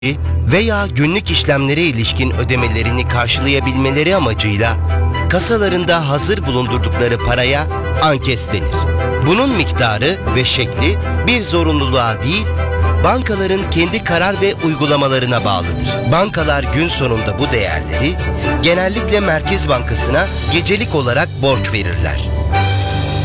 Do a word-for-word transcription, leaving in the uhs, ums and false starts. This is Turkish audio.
veya günlük işlemlere ilişkin ödemelerini karşılayabilmeleri amacıyla kasalarında hazır bulundurdukları paraya ankes denir. Bunun miktarı ve şekli bir zorunluluğa değil, bankaların kendi karar ve uygulamalarına bağlıdır. Bankalar gün sonunda bu değerleri genellikle Merkez Bankası'na gecelik olarak borç verirler.